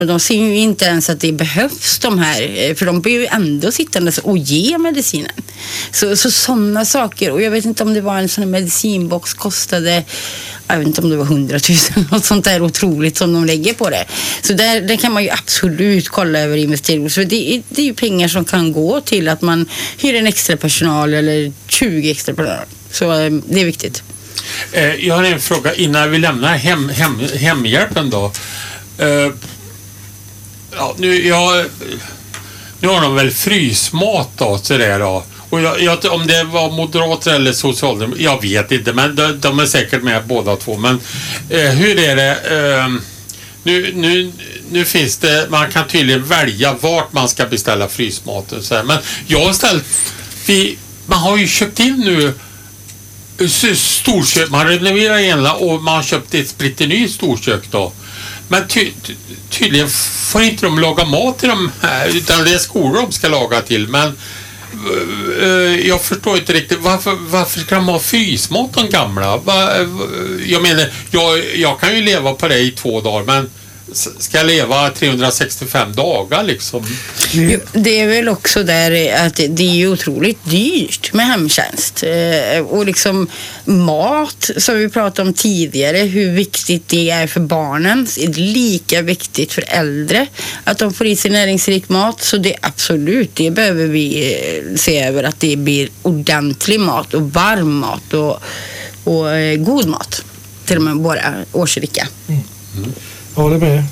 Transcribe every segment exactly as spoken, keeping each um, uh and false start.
De ser ju inte ens att det behövs de här, för de blir ju ändå sittande och ge medicinen. Så, så sådana saker, och jag vet inte om det var en sån här medicinbox kostade, jag vet inte om det var hundratusen, något sånt där otroligt som de lägger på det. Så där, där kan man ju absolut kolla över investeringar. Så det är, det är ju pengar som kan gå till att man hyr en extra personal eller tjugo extra personal. Så det är viktigt. Jag har en fråga innan vi lämnar hem, hem, hemhjälpen då. Uh, ja, nu, jag, nu har de väl frysmat då, så där då. Och jag, jag, om det var moderater eller socialdemokrater, jag vet inte, men de, de är säkert med båda två. Men uh, hur är det? Uh, nu, nu, nu finns det, man kan tydligen välja vart man ska beställa frysmat och så här. Men jag har ställt, vi, man har ju köpt in nu storkök, man renoverar ena och man har köpt ett splitterny storkök då. Men ty, ty, tydligen får inte de laga mat till de här, utan det är skolor de ska laga till. Men uh, jag förstår inte riktigt, varför, varför ska de ha frysmat de gamla? Va, jag menar, jag, jag kan ju leva på det i två dagar, men ska jag leva trehundrasextiofem dagar liksom? Jo, det är väl också där att det är ju otroligt dyrt med hemtjänst. Och liksom mat, som vi pratade om tidigare, hur viktigt det är för barnen, är det lika viktigt för äldre att de får i sig näringsrik mat. Så det absolut, det behöver vi se över, att det blir ordentlig mat och varm mat och, och god mat. Till och med våra årsrika. Mm. Mm. Ja, det blir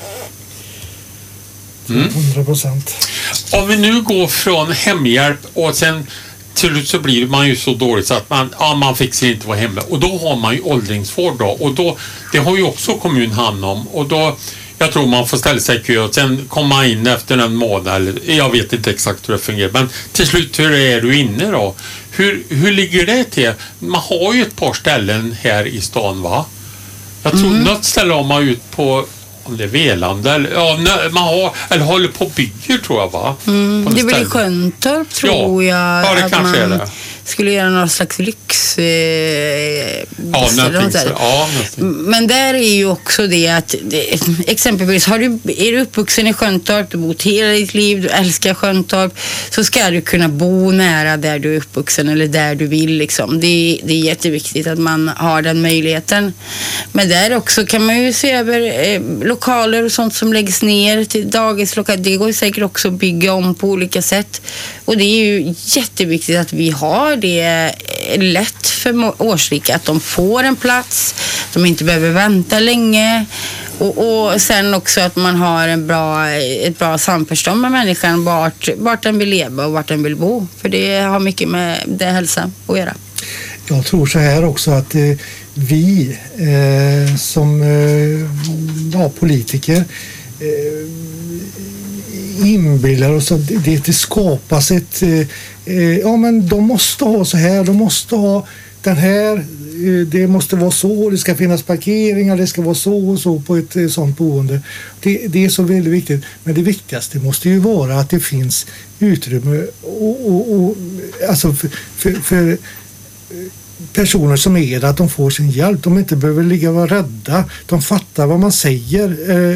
hundra procent. Mm. Om vi nu går från hemhjälp och sen till slut så blir man ju så dåligt så att man, ja, man fixar inte vara hemma. Och då har man ju åldringsvård då. Och då, det har ju också kommun hand om. Och då, jag tror man får ställa sig i kö och sen komma in efter en månad. Eller, jag vet inte exakt hur det fungerar. Men till slut, hur är du inne då? Hur, hur ligger det till? Man har ju ett par ställen här i stan, va? Jag tror mm. något ställe har man ut på, om det är Velande eller, ja, man har, eller håller på och bygger, tror jag, va? Mm, det är väl i Sköntorp, tror ja. jag. Ja, det att kanske man är det. Skulle göra någon slags lyx eh, ja, ja, men där är ju också det att det, exempelvis har du, är du uppvuxen i Sköntorp, du bott hela ditt liv, du älskar Sköntorp, så ska du kunna bo nära där du är uppvuxen eller där du vill liksom. Det, det är jätteviktigt att man har den möjligheten. Men där också kan man ju se över eh, lokaler och sånt som läggs ner till dagislokaler. Det går säkert också att bygga om på olika sätt, och det är ju jätteviktigt att vi har det är lätt för årsrika att de får en plats, de inte behöver vänta länge, och, och sen också att man har en bra, ett bra samförstånd med människan vart, vart den vill leva och vart den vill bo, för det har mycket med det hälsa att göra. Jag tror så här också att eh, vi eh, som eh, ja, politiker eh, inbillar oss att det, det skapas ett eh, ja, men de måste ha så här, de måste ha den här, eh, det måste vara så, det ska finnas parkeringar, det ska vara så och så på ett eh, sånt boende. Det, det är så väldigt viktigt, men det viktigaste måste ju vara att det finns utrymme och, och, och alltså för, för, för personer som är där, att de får sin hjälp, de inte behöver ligga och vara rädda, de fattar vad man säger,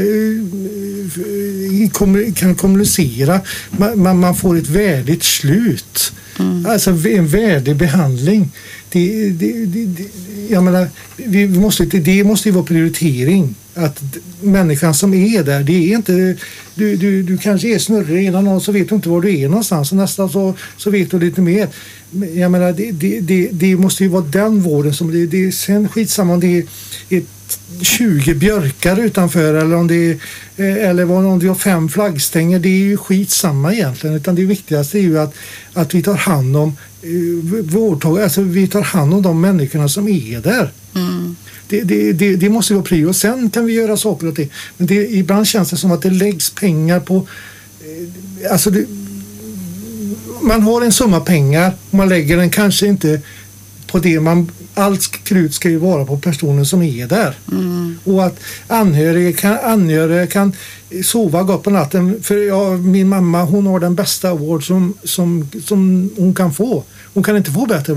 eh, kan kommunicera, man, man får ett värdigt slut, mm. alltså en värdig behandling. Det, det, det, det, jag menar, vi måste, det måste ju vara prioritering, att människan som är där, det är inte, du, du, du kanske är snurrig innan någon, så vet du inte var du är någonstans, och nästan så, så vet du lite mer. Jag menar, det, det, det, det måste ju vara den vården som det, det är sen skitsamma om det är tjugo björkar utanför eller om det är, eller om det har fem flaggstänger, det är ju skitsamma egentligen, utan det viktigaste är ju att, att vi tar hand om vårdtagare, alltså vi tar hand om de människorna som är där. Mm. Det, det, det, det måste vara prio, och sen kan vi göra saker åt det, men det, ibland känns det som att det läggs pengar på, alltså det, man har en summa pengar och man lägger den kanske inte på det man, allt krut ska ju vara på personen som är där. Mm. Och att anhöriga kan, anhöriga kan sova gott på natten, för ja, min mamma, hon har den bästa vård som, som, som hon kan få. Hon kan inte få bättre vård.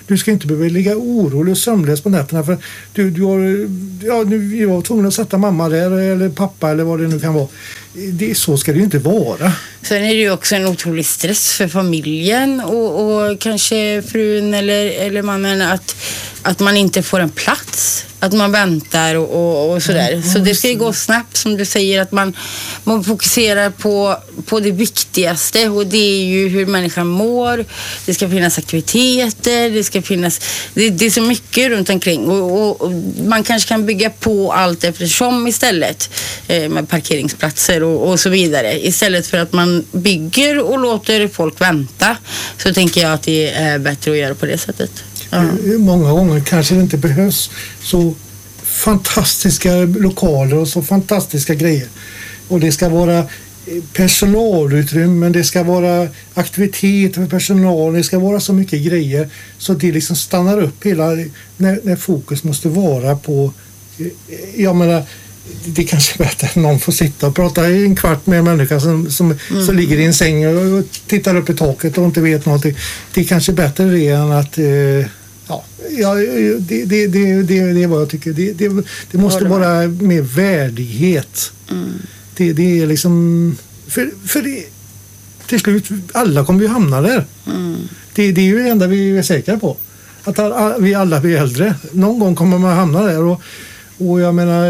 Du ska inte behöva ligga orolig och sömnlös på nätterna för du, du har, ja, nu, jag var tvungen att sätta mamma där eller pappa eller vad det nu kan vara. Det, så ska det ju inte vara. Sen är det ju också en otrolig stress för familjen och, och kanske frun eller, eller mannen att, att man inte får en plats. Att man väntar och, och, och sådär. Mm, så det ska ju gå snabbt som du säger att man, man fokuserar på, på det viktigaste och det är ju hur människan mår. Det ska finnas aktiviteter, det ska finnas, det, det är så mycket runt omkring och, och, och man kanske kan bygga på allt eftersom istället eh, med parkeringsplatser och, och så vidare. Istället för att man bygger och låter folk vänta så tänker jag att det är bättre att göra på det sättet. Uh-huh. Många gånger kanske det inte behövs så fantastiska lokaler och så fantastiska grejer. Och det ska vara personalutrymmen, det ska vara aktiviteter för personal, det ska vara så mycket grejer så det liksom stannar upp hela när, när fokus måste vara på, jag menar, det kanske är bättre att någon får sitta och prata i en kvart med en människa som, som, mm. som ligger i en säng och, och tittar upp i taket och inte vet någonting. Det är kanske bättre det än att eh, ja, ja det, det, det, det, det är vad jag tycker. Det, det, det måste det vara mer värdighet. Mm. Det, det är liksom för, för det, till slut alla kommer ju hamna där. Mm. Det, det är ju det enda vi är säkra på. Att all, vi alla blir äldre. Någon gång kommer man hamna där och Och jag menar,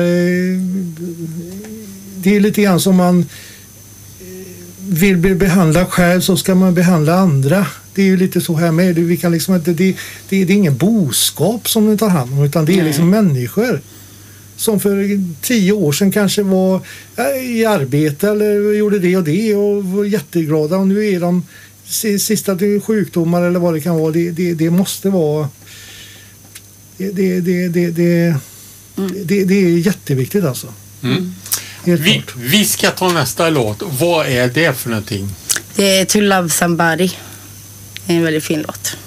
det är lite grann som man vill bli behandlad själv så ska man behandla andra. Det är ju lite så här med. Vi kan liksom inte, det, det, det är ingen boskap som vi tar hand om utan det är liksom människor som för tio år sedan kanske var i arbete eller gjorde det och det och var jätteglada och nu är de sista till sjukdomar eller vad det kan vara. Det, det, det måste vara det, det, det, det, det Mm. Det, det är jätteviktigt alltså. Mm. Vi, vi ska ta nästa låt. Vad är det för någonting? Det är To Love Somebody. Det är en väldigt fin låt.